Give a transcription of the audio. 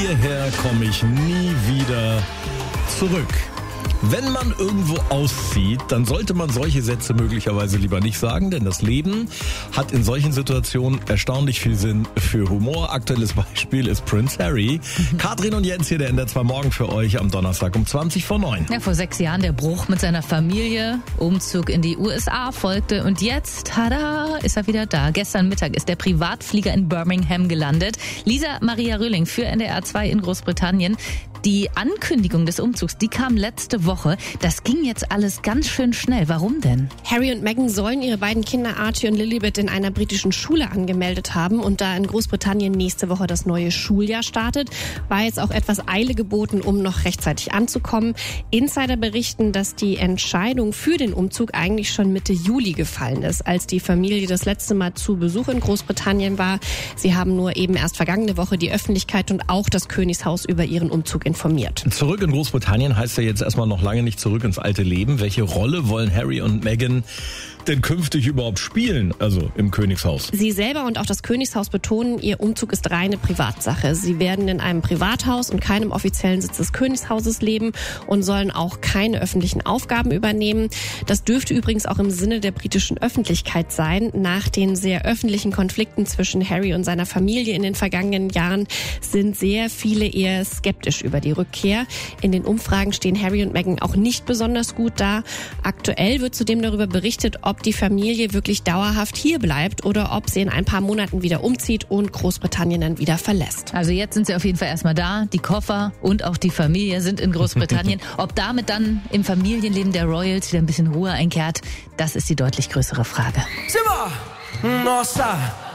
hierher komme ich nie wieder zurück. Wenn man irgendwo auszieht, dann sollte man solche Sätze möglicherweise lieber nicht sagen, denn das Leben hat in solchen Situationen erstaunlich viel Sinn für Humor. Aktuelles Beispiel ist Prince Harry. Katrin und Jens hier, der NDR 2 Morgen für euch am Donnerstag um 20:09. Ja, vor 6 Jahren der Bruch mit seiner Familie, Umzug in die USA folgte und jetzt, tada, ist er wieder da. Gestern Mittag ist der Privatflieger in Birmingham gelandet. Lisa Maria Röhling für NDR 2 in Großbritannien. Die Ankündigung des Umzugs, die kam letzte Woche. Das ging jetzt alles ganz schön schnell. Warum denn? Harry und Meghan sollen ihre beiden Kinder Archie und Lilibet in einer britischen Schule angemeldet haben. Und da in Großbritannien nächste Woche das neue Schuljahr startet, war jetzt auch etwas Eile geboten, um noch rechtzeitig anzukommen. Insider berichten, dass die Entscheidung für den Umzug eigentlich schon Mitte Juli gefallen ist, als die Familie das letzte Mal zu Besuch in Großbritannien war. Sie haben nur eben erst vergangene Woche die Öffentlichkeit und auch das Königshaus über ihren Umzug informiert. Zurück in Großbritannien heißt ja jetzt erstmal noch lange nicht zurück ins alte Leben. Welche Rolle wollen Harry und Meghan denn künftig überhaupt spielen, also im Königshaus? Sie selber und auch das Königshaus betonen, ihr Umzug ist reine Privatsache. Sie werden in einem Privathaus und keinem offiziellen Sitz des Königshauses leben und sollen auch keine öffentlichen Aufgaben übernehmen. Das dürfte übrigens auch im Sinne der britischen Öffentlichkeit sein. Nach den sehr öffentlichen Konflikten zwischen Harry und seiner Familie in den vergangenen Jahren sind sehr viele eher skeptisch über die Rückkehr. In den Umfragen stehen Harry und Meghan auch nicht besonders gut da. Aktuell wird zudem darüber berichtet, ob die Familie wirklich dauerhaft hier bleibt oder ob sie in ein paar Monaten wieder umzieht und Großbritannien dann wieder verlässt. Also jetzt sind sie auf jeden Fall erstmal da. Die Koffer und auch die Familie sind in Großbritannien. Ob damit dann im Familienleben der Royals wieder ein bisschen Ruhe einkehrt, das ist die deutlich größere Frage. Simba! Nossa!